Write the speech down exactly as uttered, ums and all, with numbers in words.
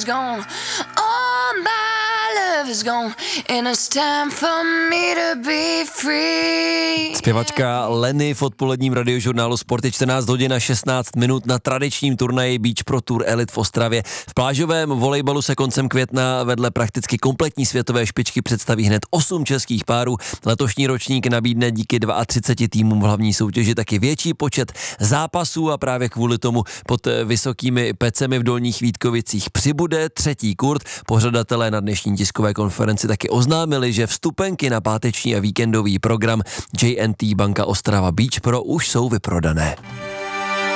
is gone. All my love is gone. And it's time for me to be free. Zpěvačka Lenny v odpoledním radiožurnálu Sport je čtrnáct hodin a šestnáct minut na tradičním turnaji Beach Pro Tour Elite v Ostravě. V plážovém volejbalu se koncem května vedle prakticky kompletní světové špičky představí hned osm českých párů. Letošní ročník nabídne díky třiceti dvou týmům v hlavní soutěži taky větší počet zápasů a právě kvůli tomu pod vysokými pecemi v Dolních Vítkovicích přibude třetí kurt. Pořadatelé na dnešní tiskové konferenci taky oznámili, že vstupenky na páteční a víkendový program J and T Banka Ostrava Beach Pro už jsou vyprodané.